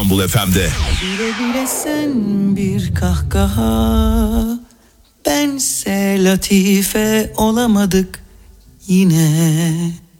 İstanbul FM'de. Bile bile sen bir kahkaha, bense latife olamadık yine.